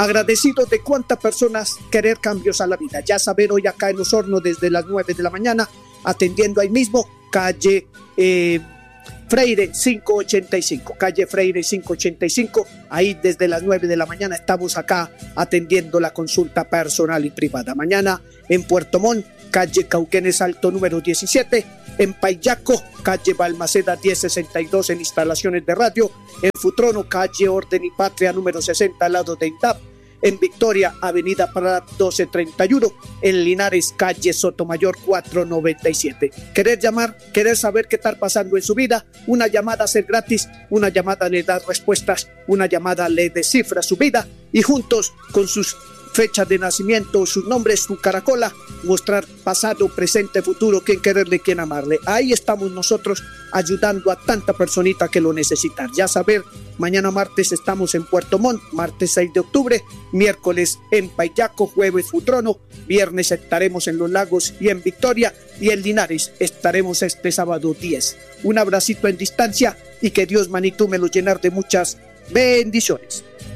agradecidos de cuántas personas querer cambios a la vida. Ya saber, hoy acá en Osorno desde las 9 de la mañana, atendiendo ahí mismo, calle Freire 585, calle Freire 585, ahí desde las 9 de la mañana estamos acá atendiendo la consulta personal y privada. Mañana en Puerto Montt, calle Cauquenes Alto número 17, en Paillaco, calle Balmaceda 1062 en instalaciones de radio, en Futrono, calle Orden y Patria número 60 al lado de INDAP, en Victoria, avenida Prat 1231, en Linares, calle Sotomayor 497. Querer llamar, querer saber qué está pasando en su vida, una llamada ser gratis, una llamada le da respuestas, una llamada le descifra su vida y juntos con sus fechas de nacimiento, sus nombres, su caracola, mostrar pasado, presente, futuro, quién quererle, quién amarle. Ahí estamos nosotros ayudando a tanta personita que lo necesitan. Ya saber, mañana martes estamos en Puerto Montt, martes 6 de octubre, miércoles en Paillaco, jueves Futrono, viernes estaremos en Los Lagos y en Victoria, y en Linares estaremos este sábado 10. Un abracito en distancia y que Dios, manito, me lo llenar de muchas bendiciones.